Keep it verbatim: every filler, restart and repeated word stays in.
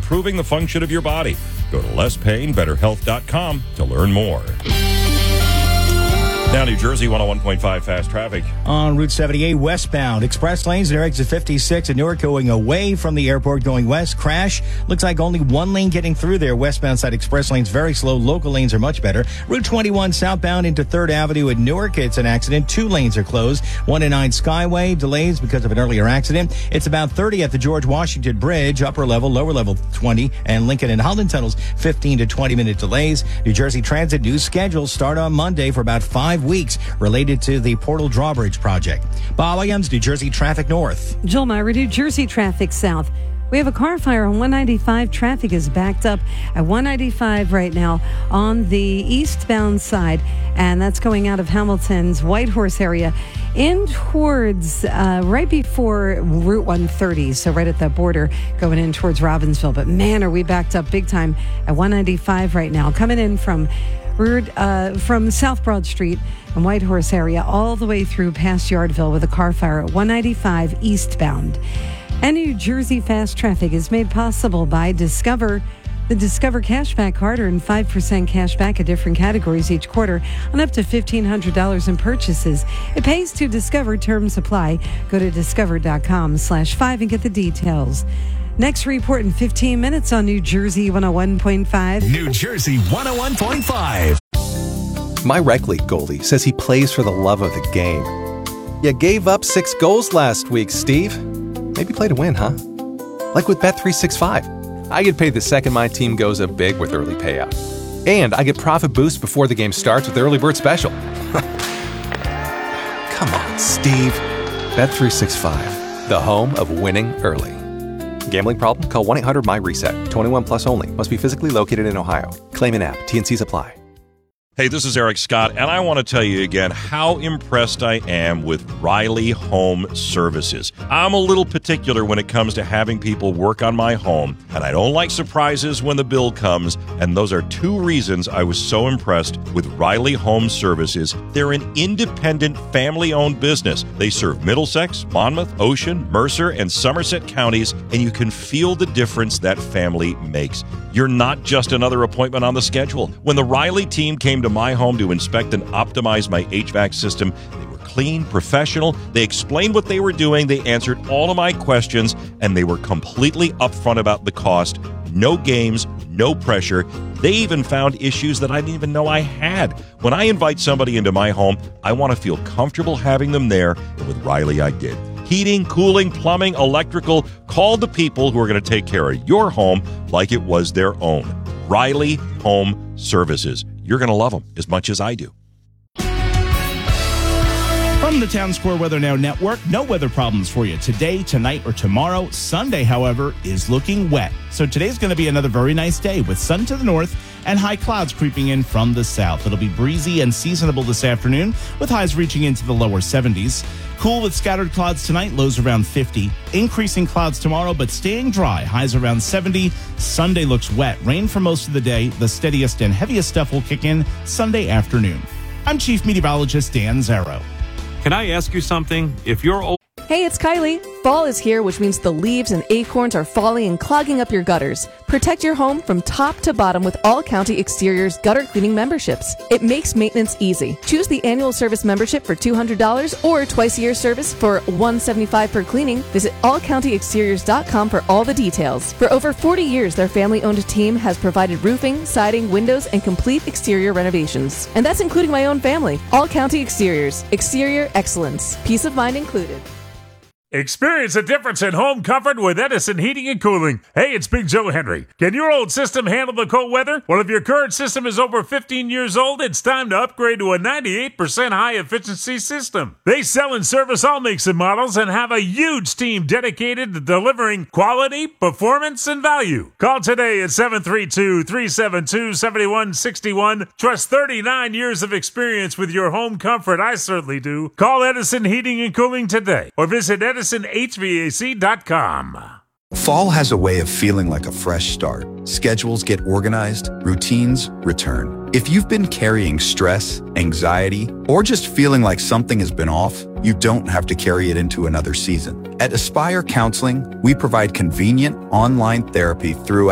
improving the function of your body. Go to less pain better health dot com to learn more. Now, New Jersey, one oh one point five fast traffic. On Route seventy-eight westbound, express lanes near exit fifty-six at Newark going away from the airport going west. Crash. Looks like only one lane getting through there. Westbound side express lanes very slow. Local lanes are much better. Route twenty-one southbound into third Avenue at Newark. It's an accident. Two lanes are closed. one and nine Skyway delays because of an earlier accident. It's about thirty at the George Washington Bridge. Upper level, lower level twenty. And Lincoln and Holland tunnels, fifteen to twenty minute delays. New Jersey Transit new schedules start on Monday for about five weeks related to the Portal Drawbridge project. Bob Williams, New Jersey Traffic North. Joel Myra, New Jersey Traffic South. We have a car fire on one ninety-five. Traffic is backed up at one ninety-five right now on the eastbound side, and that's going out of Hamilton's Whitehorse area in towards uh, right before Route one thirty, so right at the border going in towards Robbinsville. But man, are we backed up big time at one ninety-five right now. Coming in from Route, uh, from South Broad Street and Whitehorse area all the way through past Yardville with a car fire at one ninety-five eastbound. And New Jersey Fast Traffic is made possible by Discover. The Discover Cashback Card earns five percent cash back at different categories each quarter on up to fifteen hundred dollars in purchases. It pays to Discover. Terms apply. Go to discover.com slash five and get the details. Next report in fifteen minutes on New Jersey one oh one point five. New Jersey one oh one point five. My rec league goalie says he plays for the love of the game. You gave up six goals last week, Steve. Maybe play to win, huh? Like with Bet three sixty-five. I get paid the second my team goes up big with early payout. And I get profit boost before the game starts with Early Bird Special. Come on, Steve. Bet three sixty-five, the home of winning early. Gambling problem? Call one eight hundred my reset. twenty-one plus only. Must be physically located in Ohio. Claim in app. T N Cs apply. Hey, this is Eric Scott, and I want to tell you again how impressed I am with Riley Home Services. I'm a little particular when it comes to having people work on my home, and I don't like surprises when the bill comes, and those are two reasons I was so impressed with Riley Home Services. They're an independent, family-owned business. They serve Middlesex, Monmouth, Ocean, Mercer, and Somerset counties, and you can feel the difference that family makes. You're not just another appointment on the schedule. When the Riley team came to my home to inspect and optimize my H V A C system, they were clean, professional. They explained what they were doing. They answered all of my questions, and they were completely upfront about the cost. No games, no pressure. They even found issues that I didn't even know I had. When I invite somebody into my home, I want to feel comfortable having them there, and with Riley, I did. Heating, cooling, plumbing, electrical. Call the people who are going to take care of your home like it was their own. Riley Home Services. You're going to love them as much as I do. From the Town Square Weather Now Network, no weather problems for you today, tonight, or tomorrow. Sunday, however, is looking wet. So today's going to be another very nice day with sun to the north and high clouds creeping in from the south. It'll be breezy and seasonable this afternoon with highs reaching into the lower seventies. Cool with scattered clouds tonight, lows around fifty. Increasing clouds tomorrow, but staying dry, highs around seventy. Sunday looks wet. Rain for most of the day. The steadiest and heaviest stuff will kick in Sunday afternoon. I'm Chief Meteorologist Dan Zarrow. Can I ask you something? If you're old... Hey, it's Kylie. Fall is here, which means the leaves and acorns are falling and clogging up your gutters. Protect your home from top to bottom with All County Exteriors gutter cleaning memberships. It makes maintenance easy. Choose the annual service membership for two hundred dollars or twice a year service for one hundred seventy-five dollars per cleaning. Visit all county exteriors dot com for all the details. For over forty years, their family-owned team has provided roofing, siding, windows, and complete exterior renovations. And that's including my own family. All County Exteriors. Exterior excellence. Peace of mind included. Experience a difference in home comfort with Edison Heating and Cooling. Hey, it's Big Joe Henry. Can your old system handle the cold weather? Well, if your current system is over fifteen years old, it's time to upgrade to a ninety-eight percent high-efficiency system. They sell and service all makes and models and have a huge team dedicated to delivering quality, performance, and value. Call today at seven three two, three seven two, seven one six one. Trust thirty-nine years of experience with your home comfort. I certainly do. Call Edison Heating and Cooling today or visit Edison H V A C dot com. Fall has a way of feeling like a fresh start. Schedules get organized, routines return. If you've been carrying stress, anxiety, or just feeling like something has been off, you don't have to carry it into another season. At Aspire Counseling, we provide convenient online therapy throughout